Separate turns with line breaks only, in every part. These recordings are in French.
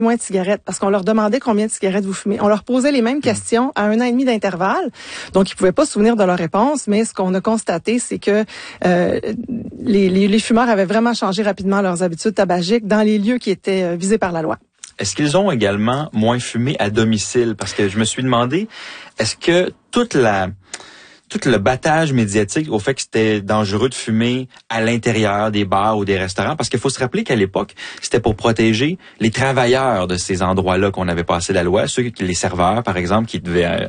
moins de cigarettes parce qu'on leur demandait combien de cigarettes vous fumez. On leur posait les mêmes questions à 1 an et demi d'intervalle. Donc, ils pouvaient pas se souvenir de leurs réponses, mais ce qu'on a constaté, c'est que les fumeurs avaient vraiment changé rapidement leurs habitudes tabagiques dans les lieux qui étaient visés par la loi.
Est-ce qu'ils ont également moins fumé à domicile? Parce que je me suis demandé, est-ce que tout le battage médiatique au fait que c'était dangereux de fumer à l'intérieur des bars ou des restaurants, parce qu'il faut se rappeler qu'à l'époque, c'était pour protéger les travailleurs de ces endroits-là qu'on avait passé la loi, les serveurs, par exemple, qui devaient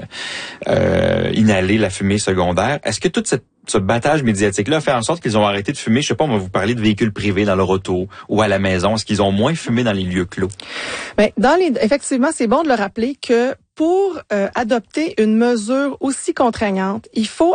inhaler la fumée secondaire. Est-ce que tout ce battage médiatique-là fait en sorte qu'ils ont arrêté de fumer? Je sais pas, on va vous parler de véhicules privés dans leur auto ou à la maison. Est-ce qu'ils ont moins fumé dans les lieux clos?
Ben, effectivement, c'est bon de le rappeler que pour adopter une mesure aussi contraignante, il faut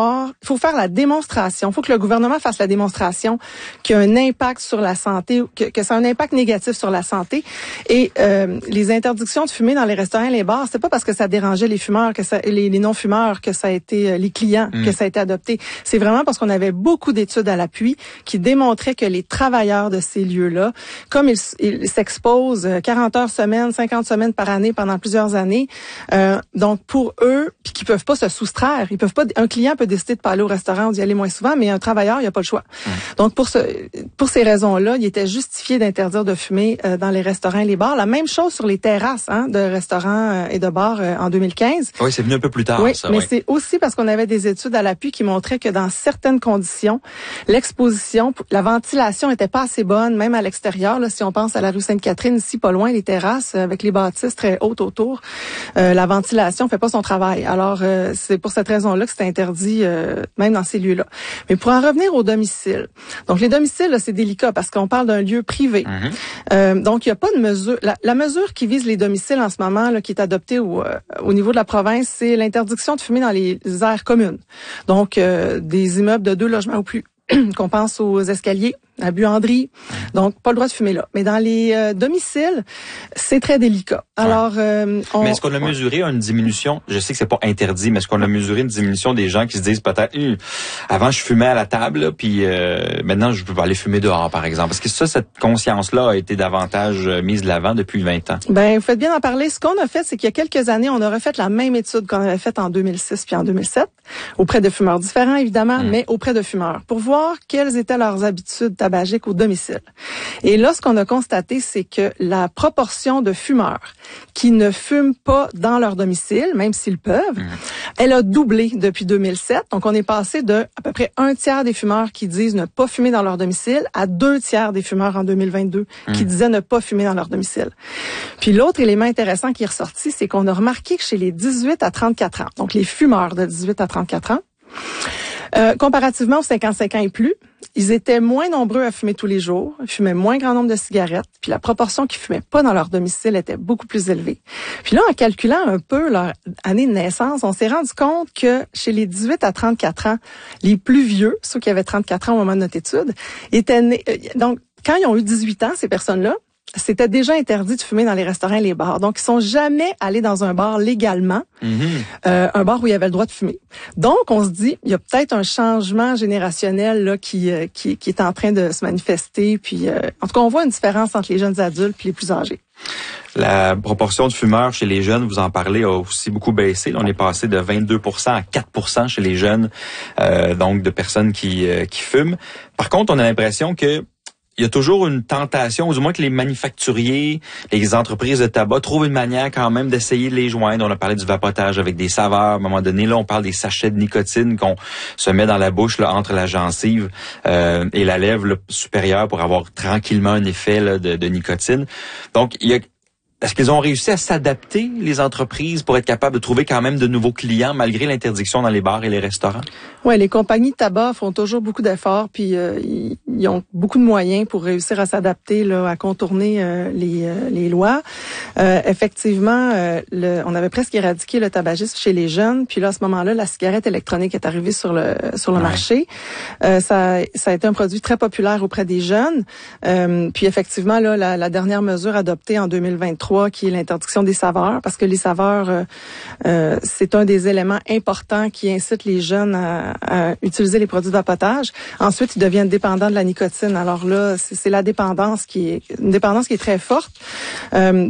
faire la démonstration, il faut que le gouvernement fasse la démonstration qu'il y a un impact sur la santé, que ça a un impact négatif sur la santé. Et les interdictions de fumer dans les restaurants et les bars, c'est pas parce que ça dérangeait les fumeurs, les non-fumeurs, que ça a été les clients, que ça a été adopté. C'est vraiment parce qu'on avait beaucoup d'études à l'appui qui démontraient que les travailleurs de ces lieux-là, comme ils s'exposent 40 heures semaine, 50 semaines par année pendant plusieurs années, donc pour eux, puis qu'ils peuvent pas se soustraire, un client peut décider de pas aller au restaurant ou d'y aller moins souvent, mais un travailleur, il a pas le choix. Donc pour ces raisons-là, il était justifié d'interdire de fumer dans les restaurants et les bars. La même chose sur les terrasses de restaurants et de bars en 2015.
Oui, c'est venu un peu plus tard,
oui,
ça.
Mais
oui.
c'est aussi parce qu'on avait des études à l'appui qui montraient que dans certaines conditions, l'exposition, la ventilation était pas assez bonne, même à l'extérieur. Là, si on pense à la rue Sainte-Catherine, ici pas loin, les terrasses avec les bâtisses très hautes autour, la ventilation fait pas son travail. Alors, c'est pour cette raison-là que c'est interdit même dans ces lieux-là. Mais pour en revenir au domicile. Donc, les domiciles, là, c'est délicat parce qu'on parle d'un lieu privé. Donc, il n'y a pas de mesure. La mesure qui vise les domiciles en ce moment, là, qui est adoptée au niveau de la province, c'est l'interdiction de fumer dans les aires communes. Donc, des immeubles de 2 logements ou plus. Qu'on pense aux escaliers, à la buanderie. Donc, pas le droit de fumer là. Mais dans les domiciles, c'est très délicat. Alors,
mais est-ce qu'on a mesuré une diminution? Je sais que c'est pas interdit, mais est-ce qu'on a mesuré une diminution des gens qui se disent peut-être, avant je fumais à la table, là, puis maintenant je peux aller fumer dehors, par exemple. Est-ce que cette conscience-là a été davantage mise de l'avant depuis 20 ans?
Ben, vous faites bien d'en parler. Ce qu'on a fait, c'est qu'il y a quelques années, on a refait la même étude qu'on avait faite en 2006 puis en 2007, auprès de fumeurs différents, évidemment, mais auprès de fumeurs, pour voir quelles étaient leurs habitudes tabagiques au domicile. Et là, ce qu'on a constaté, c'est que la proportion de fumeurs qui ne fument pas dans leur domicile, même s'ils peuvent, elle a doublé depuis 2007. Donc, on est passé de à peu près 1/3 des fumeurs qui disent ne pas fumer dans leur domicile à 2/3 des fumeurs en 2022 qui disaient ne pas fumer dans leur domicile. Puis l'autre élément intéressant qui est ressorti, c'est qu'on a remarqué que chez les 18 à 34 ans, donc les fumeurs de 18 à 34 ans, comparativement aux 55 ans et plus, ils étaient moins nombreux à fumer tous les jours, ils fumaient moins grand nombre de cigarettes, puis la proportion qui fumaient pas dans leur domicile était beaucoup plus élevée. Puis là, en calculant un peu leur année de naissance, on s'est rendu compte que chez les 18 à 34 ans, les plus vieux, ceux qui avaient 34 ans au moment de notre étude, étaient nés, donc quand ils ont eu 18 ans, ces personnes-là, c'était déjà interdit de fumer dans les restaurants et les bars. Donc, ils sont jamais allés dans un bar légalement, un bar où il y avait le droit de fumer. Donc, on se dit, il y a peut-être un changement générationnel là qui est en train de se manifester. Puis, en tout cas, on voit une différence entre les jeunes adultes et les plus âgés.
La proportion de fumeurs chez les jeunes, vous en parlez, a aussi beaucoup baissé. Là, on est passé de 22% à 4% chez les jeunes, donc de personnes qui fument. Par contre, on a l'impression que il y a toujours une tentation, ou du moins que les manufacturiers, les entreprises de tabac trouvent une manière quand même d'essayer de les joindre. On a parlé du vapotage avec des saveurs. À un moment donné, là, on parle des sachets de nicotine qu'on se met dans la bouche là, entre la gencive et la lèvre là, supérieure pour avoir tranquillement un effet là, de nicotine. Donc, est-ce qu'ils ont réussi à s'adapter, les entreprises, pour être capables de trouver quand même de nouveaux clients malgré l'interdiction dans les bars et les restaurants?
Oui, les compagnies de tabac font toujours beaucoup d'efforts, puis ils ont beaucoup de moyens pour réussir à s'adapter, là, à contourner les lois. Effectivement, on avait presque éradiqué le tabagisme chez les jeunes, puis là, à ce moment-là, la cigarette électronique est arrivée sur le marché. Ça a été un produit très populaire auprès des jeunes. Puis effectivement, là, la dernière mesure adoptée en 2023, qui est l'interdiction des saveurs, parce que les saveurs, c'est un des éléments importants qui incite les jeunes à utiliser les produits de vapotage. Ensuite, ils deviennent dépendants de la nicotine. Alors là, c'est la dépendance qui est une dépendance qui est très forte.